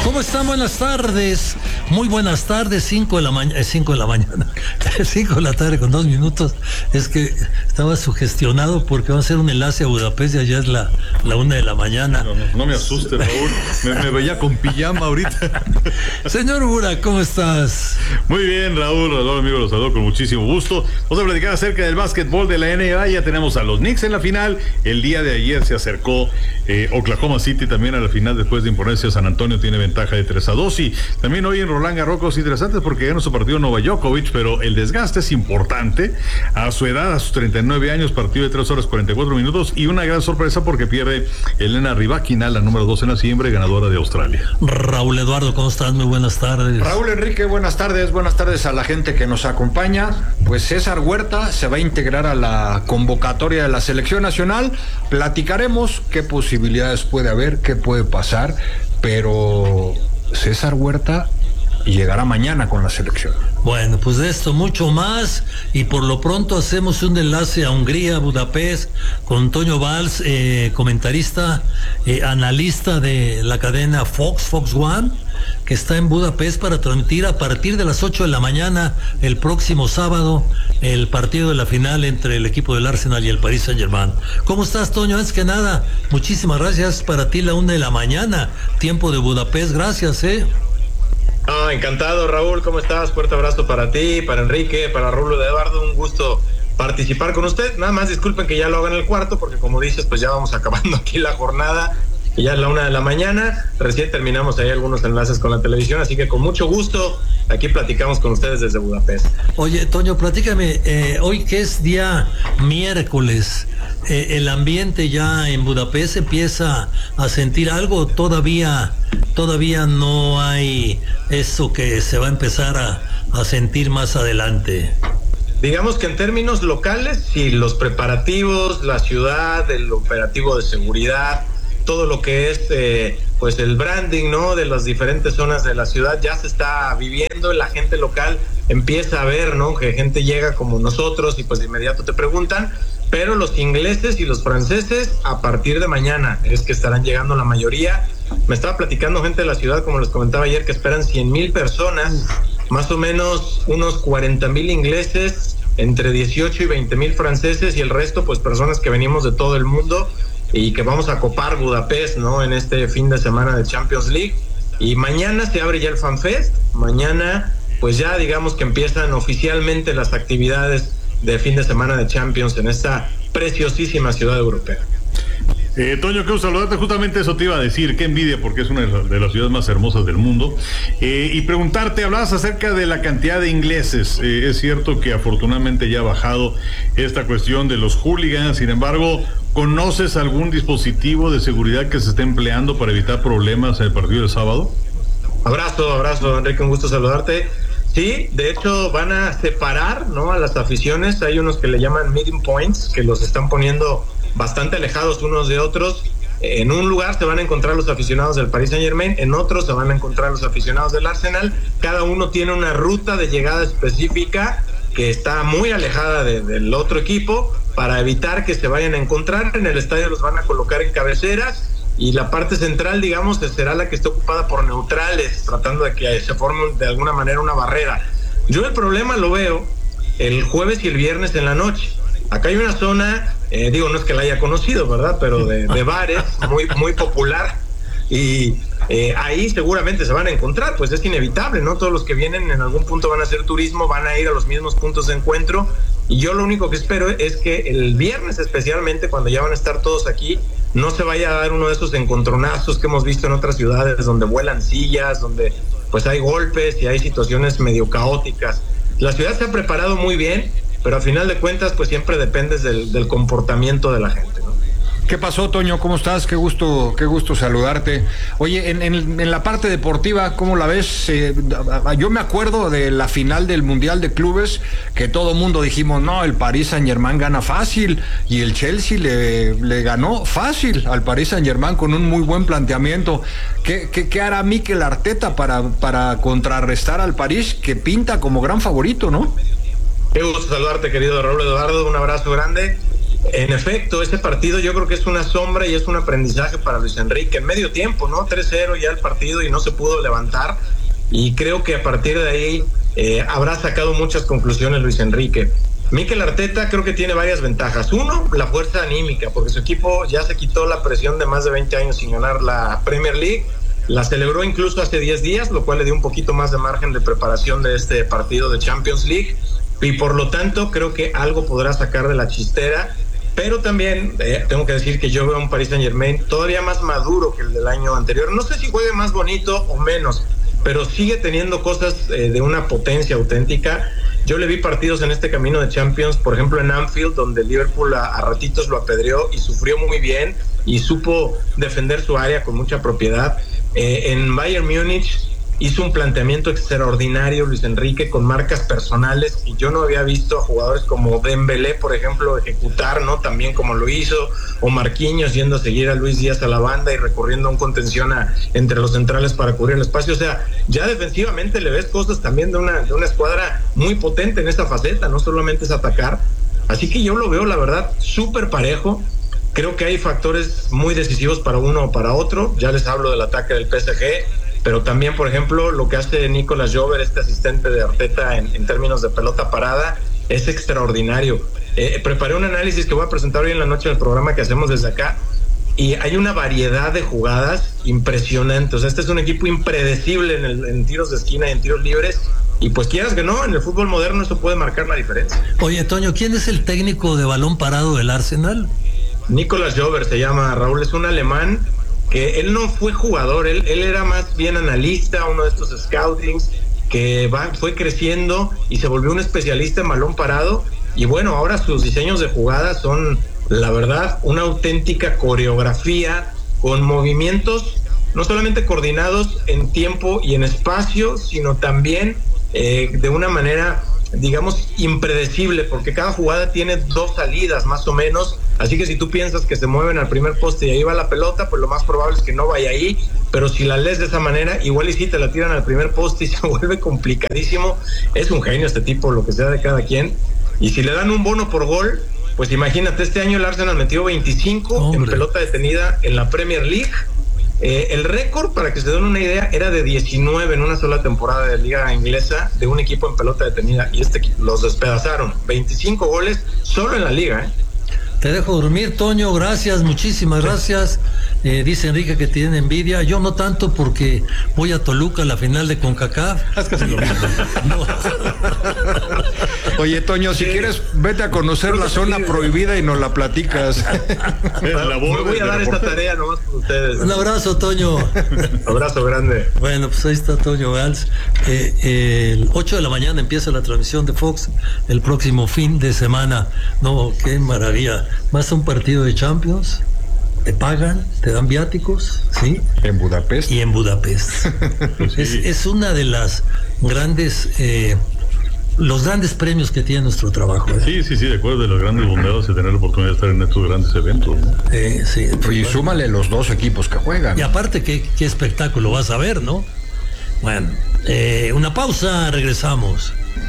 ¿Cómo están? Buenas tardes. Muy buenas tardes. 5 de la mañana. 5 de la mañana. 5 de la tarde con 2 minutos. Es que estaba sugestionado porque va a ser un enlace a Budapest y allá es la 1 de la mañana. No me asustes, Raúl. Me veía con pijama ahorita. Señor Ura, ¿cómo estás? Muy bien, Raúl, amigo, los saludo con muchísimo gusto. Vamos a platicar acerca del básquetbol de la NBA. Ya tenemos a los Knicks en la final. El día de ayer se acercó Oklahoma City también a la final después de imponerse a San Antonio. Tiene ventaja de 3-2. Y también hoy en Roland Garros cosas interesantes porque ganó su partido Novak Djokovic, pero el desgaste es importante. A su edad, a sus 39 años, partido de 3 horas 44 minutos y una gran sorpresa porque pierde Elena Rybakina, la número 2 en la siembra y ganadora de Australia. Raúl Eduardo, ¿cómo estás? Muy buenas tardes. Raúl Enrique, buenas tardes a la gente que nos acompaña. Pues César Huerta se va a integrar a la convocatoria de la selección nacional. Platicaremos qué posibilidades puede haber, qué puede pasar, pero César Huerta llegará mañana con la selección. Bueno, pues de esto mucho más y por lo pronto hacemos un enlace a Hungría, Budapest, con Toño Valls, comentarista, analista de la cadena Fox One, que está en Budapest para transmitir a partir de las 8 de la mañana el próximo sábado el partido de la final entre el equipo del Arsenal y el Paris Saint-Germain. ¿Cómo estás, Toño? Antes que nada, muchísimas gracias. Para ti la 1 de la mañana, tiempo de Budapest. Gracias, encantado, Raúl, ¿cómo estás? Fuerte abrazo para ti, para Enrique, para Raúl Eduardo, un gusto participar con usted. Nada más disculpen que ya lo hagan en el cuarto, porque como dices, pues ya vamos acabando aquí la jornada, y ya es la 1 de la mañana, recién terminamos ahí algunos enlaces con la televisión, así que con mucho gusto, aquí platicamos con ustedes desde Budapest. Oye, Toño, platícame, hoy que es día miércoles, el ambiente ya en Budapest empieza a sentir algo, todavía no hay eso que se va a empezar a sentir más adelante. Digamos que en términos locales, sí, los preparativos, la ciudad, el operativo de seguridad, todo lo que es pues el branding, ¿no?, de las diferentes zonas de la ciudad ya se está viviendo. La gente local empieza a ver, ¿no?, que gente llega como nosotros y pues de inmediato te preguntan, pero los ingleses y los franceses a partir de mañana es que estarán llegando la mayoría. Me estaba platicando gente de la ciudad, como les comentaba ayer, que esperan 100,000 personas, más o menos unos 40,000 ingleses, entre 18 y 20,000 franceses y el resto pues personas que venimos de todo el mundo y que vamos a copar Budapest, ¿no?, en este fin de semana de Champions League. Y mañana se abre ya el FanFest, mañana pues ya digamos que empiezan oficialmente las actividades de fin de semana de Champions en esta preciosísima ciudad europea. Toño, quiero saludarte, justamente eso te iba a decir, qué envidia porque es una de las ciudades más hermosas del mundo, y preguntarte, hablabas acerca de la cantidad de ingleses, es cierto que afortunadamente ya ha bajado esta cuestión de los hooligans, sin embargo, ¿conoces algún dispositivo de seguridad que se esté empleando para evitar problemas en el partido del sábado? Abrazo, Enrique, un gusto saludarte. Sí, de hecho van a separar, ¿no?, a las aficiones. Hay unos que le llaman meeting points, que los están poniendo bastante alejados unos de otros. En un lugar se van a encontrar los aficionados del Paris Saint-Germain, en otro se van a encontrar los aficionados del Arsenal. Cada uno tiene una ruta de llegada específica que está muy alejada del otro equipo para evitar que se vayan a encontrar. En el estadio los van a colocar en cabeceras y la parte central, digamos, será la que esté ocupada por neutrales, tratando de que se forme de alguna manera una barrera. Yo el problema lo veo el jueves y el viernes en la noche. Acá hay una zona, no es que la haya conocido, ¿verdad?, pero de bares muy popular, y ahí seguramente se van a encontrar, pues es inevitable, ¿no? Todos los que vienen en algún punto van a hacer turismo, van a ir a los mismos puntos de encuentro, y yo lo único que espero es que el viernes especialmente, cuando ya van a estar todos aquí, no se vaya a dar uno de esos encontronazos que hemos visto en otras ciudades, donde vuelan sillas, donde pues hay golpes y hay situaciones medio caóticas. La ciudad se ha preparado muy bien, pero a final de cuentas pues siempre dependes del comportamiento de la gente, ¿no? ¿Qué pasó, Toño? ¿Cómo estás? Qué gusto saludarte. Oye, en la parte deportiva, ¿cómo la ves? Yo me acuerdo de la final del Mundial de Clubes, que todo mundo dijimos, no, el Paris Saint-Germain gana fácil, y el Chelsea le ganó fácil al Paris Saint-Germain con un muy buen planteamiento. ¿Qué hará Mikel Arteta para contrarrestar al París, que pinta como gran favorito, no? Qué gusto saludarte, querido Raúl Eduardo, un abrazo grande. En efecto, ese partido yo creo que es una sombra y es un aprendizaje para Luis Enrique. En medio tiempo, ¿no? 3-0 ya el partido y no se pudo levantar. Y creo que a partir de ahí habrá sacado muchas conclusiones Luis Enrique. Mikel Arteta creo que tiene varias ventajas. Uno, la fuerza anímica, porque su equipo ya se quitó la presión de más de 20 años sin ganar la Premier League. La celebró incluso hace 10 días, lo cual le dio un poquito más de margen de preparación de este partido de Champions League. Y por lo tanto creo que algo podrá sacar de la chistera. Pero también tengo que decir que yo veo a un Paris Saint-Germain todavía más maduro que el del año anterior. No sé si juegue más bonito o menos, pero sigue teniendo cosas de una potencia auténtica. Yo le vi partidos en este camino de Champions, por ejemplo en Anfield, donde Liverpool a ratitos lo apedreó y sufrió muy bien y supo defender su área con mucha propiedad. En Bayern Múnich hizo un planteamiento extraordinario Luis Enrique con marcas personales y yo no había visto a jugadores como Dembélé, por ejemplo, ejecutar, ¿no? También como lo hizo, o Marquinhos yendo a seguir a Luis Díaz a la banda y recurriendo a un contención entre los centrales para cubrir el espacio. O sea, ya defensivamente le ves cosas también de una escuadra muy potente en esta faceta, no solamente es atacar. Así que yo lo veo, la verdad, súper parejo. Creo que hay factores muy decisivos para uno o para otro. Ya les hablo del ataque del PSG, pero también, por ejemplo, lo que hace Nicolas Jover, este asistente de Arteta en términos de pelota parada, es extraordinario. Preparé un análisis que voy a presentar hoy en la noche del programa que hacemos desde acá, y hay una variedad de jugadas impresionante. O sea, este es un equipo impredecible en tiros de esquina y en tiros libres, y pues quieras que no, en el fútbol moderno eso puede marcar la diferencia. Oye, Toño, ¿quién es el técnico de balón parado del Arsenal? Nicolas Jover se llama, Raúl, es un alemán que él no fue jugador, él era más bien analista, uno de estos scoutings que fue creciendo y se volvió un especialista en balón parado, y bueno, ahora sus diseños de jugadas son, la verdad, una auténtica coreografía con movimientos no solamente coordinados en tiempo y en espacio, sino también de una manera, digamos, impredecible, porque cada jugada tiene 2 salidas más o menos. Así que si tú piensas que se mueven al primer poste y ahí va la pelota, pues lo más probable es que no vaya ahí, pero si la lees de esa manera, igual y si te la tiran al primer poste y se vuelve complicadísimo. Es un genio este tipo, lo que sea de cada quien. Y si le dan un bono por gol, pues imagínate, este año el Arsenal metió 25 en pelota detenida en la Premier League. El récord, para que se den una idea, era de 19 en una sola temporada de liga inglesa de un equipo en pelota detenida, y los despedazaron. 25 goles solo en la liga, Te dejo dormir, Toño, gracias, muchísimas gracias. Dice Enrique que tiene envidia, yo no tanto porque voy a Toluca a la final de CONCACAF. Es casi lo mismo. Oye, Toño, si quieres, vete a conocer la zona prohibida y nos la platicas. Me voy a dar esta tarea nomás por ustedes. Un abrazo, Toño. Abrazo grande. Bueno, pues ahí está Toño Valls. El 8 de la mañana empieza la transmisión de Fox el próximo fin de semana. No, qué maravilla. Vas a un partido de Champions, te pagan, te dan viáticos, ¿sí? En Budapest. Y en Budapest. Sí. Es una de las grandes, los grandes premios que tiene nuestro trabajo. Sí, de acuerdo, de los grandes bondados de tener la oportunidad de estar en estos grandes eventos, ¿no? Sí. Y súmale los 2 equipos que juegan. Y aparte, qué espectáculo vas a ver, ¿no? Bueno, una pausa, regresamos.